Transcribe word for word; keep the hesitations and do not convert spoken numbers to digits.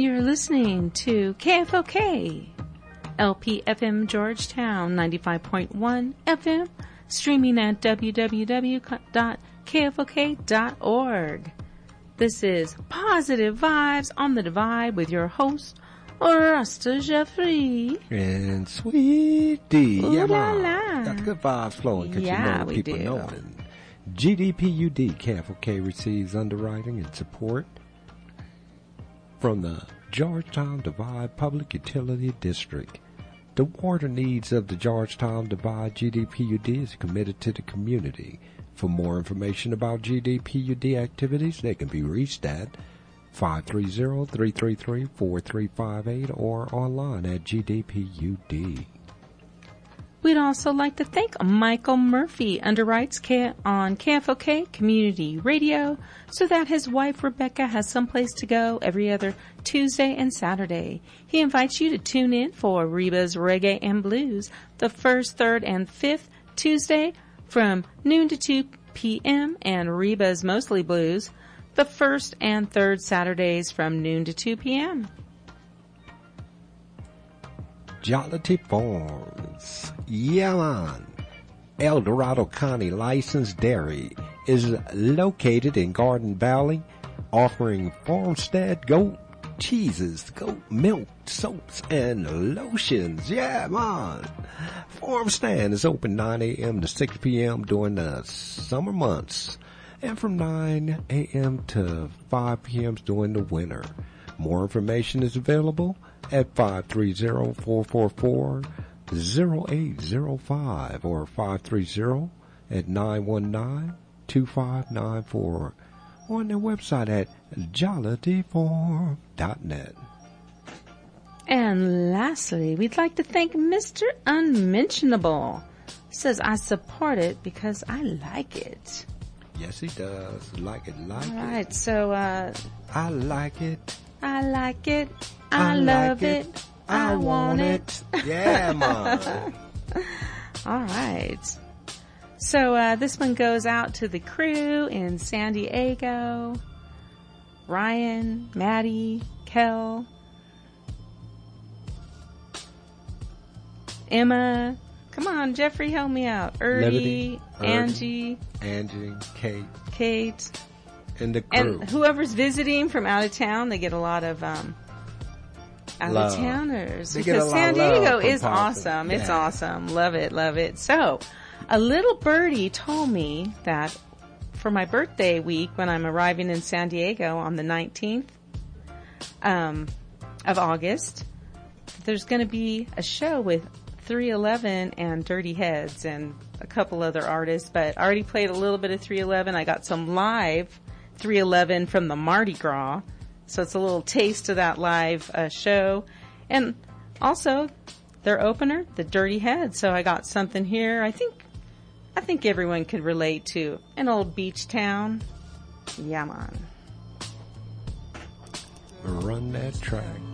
You're listening to K F O K, L P F M Georgetown, ninety-five point one F M, streaming at w w w dot k f o k dot org. This is Positive Vibes on the Divide with your host, Rasta Jeffrey. And Sweet D. Ooh Yeah, la man. la. Got the good vibes flowing because Yeah, you know we people do. know it. G D P U D, K F O K, receives underwriting and support from the Georgetown Divide Public Utility District. The water needs of the Georgetown Divide G D P U D is committed to the community. For more information about G D P U D activities, they can be reached at five three zero, three three three, four three five eight or online at G D P U D. We'd also like to thank Michael Murphy, underwrites K- on K F O K Community Radio, so that his wife Rebecca has someplace to go every other Tuesday and Saturday. He invites you to tune in for Reba's Reggae and Blues, the first, third, and fifth Tuesday from noon to two p.m., and Reba's Mostly Blues, the first and third Saturdays from noon to two p.m. Jollity Farms. Yeah, man. El Dorado County licensed dairy is located in Garden Valley, offering farmstead goat cheeses, goat milk, soaps, and lotions. Yeah, man. Farm stand is open nine a.m. to six p.m. during the summer months, and from nine a.m. to five p.m. during the winter. More information is available at five three zero, four four four, zero eight zero five or five three zero at nine one nine, two five nine four or on their website at jollity farm dot net. And lastly, we'd like to thank Mister Unmentionable. Says, I support it because I like it. Yes, he does. Like it, like All it. right, so uh, I like it. I like it. I, I love like it. it. I, I want it. it. Yeah, man. All right. So uh, this one goes out to the crew in San Diego. Ryan, Maddie, Kel, Emma. Come on, Jeffrey, help me out. Erdy, Angie, Angie, Kate, Kate, and the crew. And whoever's visiting from out of town, they get a lot of um, out of towners because San Diego is awesome. Yeah. It's awesome. Love it, love it. So, a little birdie told me that for my birthday week, when I'm arriving in San Diego on the nineteenth um, of August, there's going to be a show with three eleven and Dirty Heads and a couple other artists, but I already played a little bit of three eleven. I got some live three eleven from the Mardi Gras, so it's a little taste of that live uh, show. And also their opener, the Dirty Heads. So I got something here. I think I think everyone could relate to an old beach town. Yeah, man. Run that track.